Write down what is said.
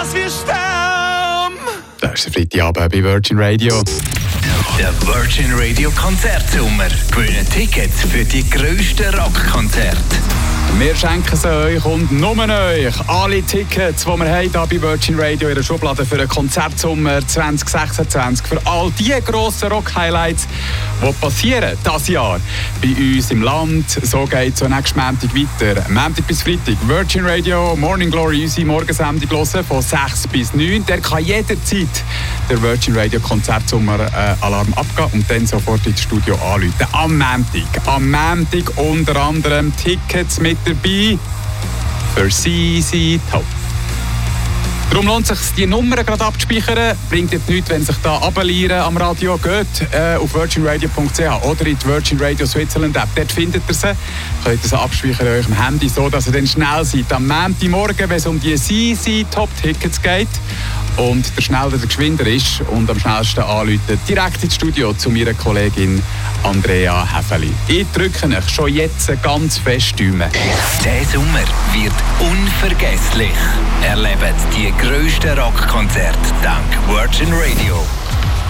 Wir sterben! Das ist der Freitagabend bei Virgin Radio. Der Virgin Radio Konzertsommer. Gewinnen Tickets für die grössten Rockkonzerte. Wir schenken sie euch und nur euch alle Tickets, die wir haben hier bei Virgin Radio in der Schublade für den Konzertsommer 2026. Für all die grossen Rock-Highlights, die passieren dieses Jahr bei uns im Land. So geht es nächsten Montag weiter. Montag bis Freitag Virgin Radio Morning Glory, unsere Morgensendung hören von 6 bis 9. Der kann jederzeit der Virgin Radio Konzertsommer Alarm abgehen und dann sofort ins Studio anrufen. Am Montag unter anderem Tickets mit dabei für CC Top. Darum lohnt es sich, die Nummern gerade abzuspeichern. Bringt jetzt nichts, wenn sich da runterlieren am Radio. Geht auf virginradio.ch oder in die Virgin Radio Switzerland App. Dort findet ihr sie. Könnt ihr sie abspeichern in eurem Handy, so dass ihr dann schnell seid. Am Montagmorgen, wenn es um die CC Top Tickets geht und der schneller der geschwinder ist und am schnellsten anrufen, direkt ins Studio zu meiner Kollegin Andrea Häfeli. Ich drücke euch schon jetzt ganz fest die Daumen. Der Sommer wird unvergesslich. Erlebt die grössten Rockkonzerte dank Virgin Radio.